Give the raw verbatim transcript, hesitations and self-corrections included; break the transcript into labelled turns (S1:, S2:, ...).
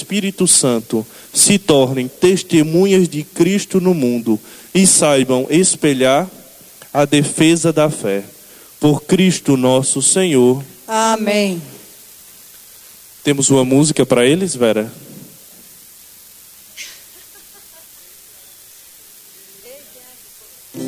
S1: Espírito Santo se tornem testemunhas de Cristo no mundo e saibam espelhar a defesa da fé. Por Cristo nosso Senhor.
S2: Amém.
S1: Temos uma música para eles, Vera?